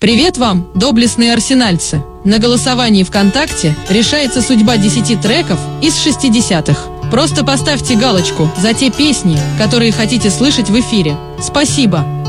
Привет вам, доблестные арсенальцы! На голосовании ВКонтакте решается судьба 10 треков из 60-х. Просто поставьте галочку за те песни, которые хотите слышать в эфире. Спасибо!